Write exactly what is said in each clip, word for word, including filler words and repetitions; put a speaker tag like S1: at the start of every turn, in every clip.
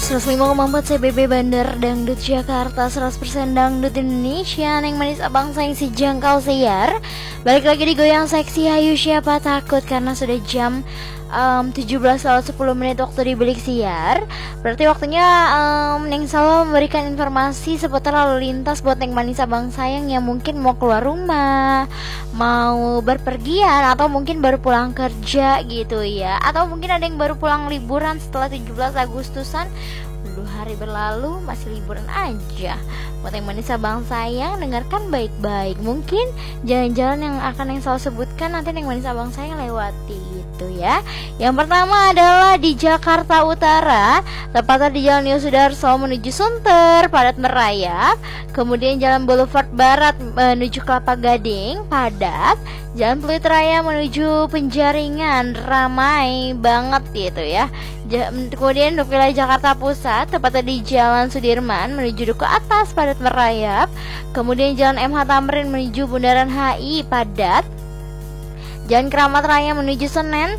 S1: seratus lima koma empat C B B Bandar Dangdut Jakarta, seratus persen Dangdut Indonesia. Neng manis abang sayang si jangkau siar. Balik lagi di Goyang Seksi, hayu siapa takut. Karena sudah jam um, tujuh belas lewat sepuluh menit waktu di Bilik Siar. Berarti waktunya um, Neng selalu memberikan informasi seputar lalu lintas buat Neng manis abang sayang yang mungkin mau keluar rumah, mau berpergian, atau mungkin baru pulang kerja gitu ya. Atau mungkin ada yang baru pulang liburan setelah tujuh belas Agustusan. Dua hari berlalu masih liburan aja. Buat yang manis abang sayang, dengarkan baik-baik. Mungkin jalan-jalan yang akan yang selalu sebutkan nanti yang manis abang sayang lewati gitu ya. Yang pertama adalah di Jakarta Utara, tepatnya di Jalan Yosudarso menuju Sunter, padat merayap. Kemudian Jalan Boulevard Barat menuju Kelapa Gading, padat. Jalan Pluit Raya menuju Penjaringan, ramai banget gitu ya. Kemudian untuk wilayah Jakarta Pusat, tepatnya di Jalan Sudirman menuju Duku Atas, padat merayap. Kemudian Jalan M H Tamrin menuju Bundaran H I, padat. Jalan Keramat Raya menuju Senen,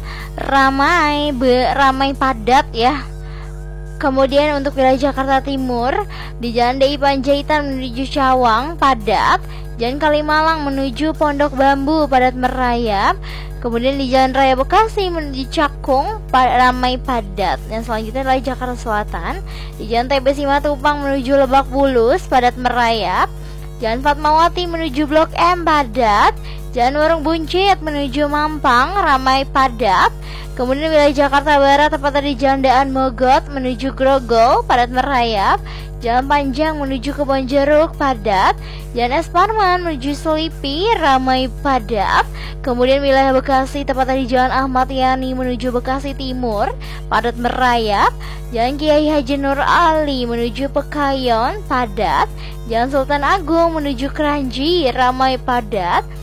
S1: ramai be, ramai padat ya. Kemudian untuk wilayah Jakarta Timur, di Jalan D I Panjaitan menuju Cawang, padat. Jalan Kalimalang menuju Pondok Bambu, padat merayap. Kemudian di Jalan Raya Bekasi menuju Cakung, ramai padat. Yang selanjutnya adalah Jakarta Selatan, di Jalan T B Simatupang menuju Lebak Bulus, padat merayap. Jalan Fatmawati menuju Blok M, padat. Jalan Warung Buncit menuju Mampang, ramai padat. Kemudian wilayah Jakarta Barat, tepatnya di Jalan Daan Mogot menuju Grogol, padat merayap. Jalan Panjang menuju Kebonjeruk, padat. Jalan Es Parman menuju Selipi, ramai padat. Kemudian wilayah Bekasi, tepatnya di Jalan Ahmad Yani menuju Bekasi Timur, padat merayap. Jalan Kiai Haji Nur Ali menuju Pekayon, padat. Jalan Sultan Agung menuju Kranji, ramai padat.